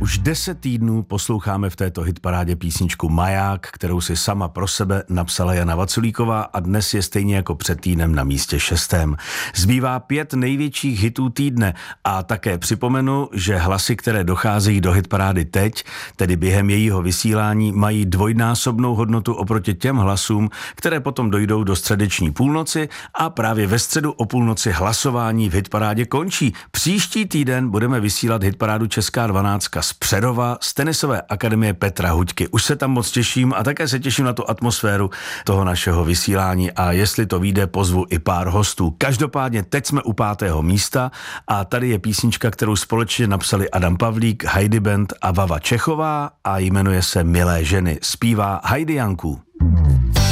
Už 10 týdnů posloucháme v této hitparádě písničku Maják, kterou si sama pro sebe napsala Jana Vaculíková a dnes je stejně jako před týdnem na místě 6. Zbývá 5 největších hitů týdne a také připomenu, že hlasy, které docházejí do hitparády teď, tedy během jejího vysílání, mají dvojnásobnou hodnotu oproti těm hlasům, které potom dojdou do středeční půlnoci a právě ve středu o půlnoci hlasování v hitparádě končí. Příští týden budeme vysílat hitparádu Česká 12 z Přerova z tenisové akademie Petra Huďky. Už se tam moc těším a také se těším na tu atmosféru toho našeho vysílání a jestli to vyjde, pozvu i pár hostů. Každopádně teď jsme u 5. místa a tady je písnička, kterou společně napsali Adam Pavlík, Heidi Band a Vava Čechová a jmenuje se Milé ženy. Zpívá Heidi Janku.